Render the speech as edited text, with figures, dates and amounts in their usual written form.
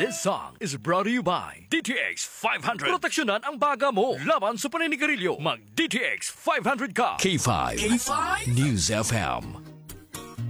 This song is brought to you by DTX 500. Proteksyonan ang baga mo laban sa paninigarilyo. Mag DTX 500 ka. K5 News FM.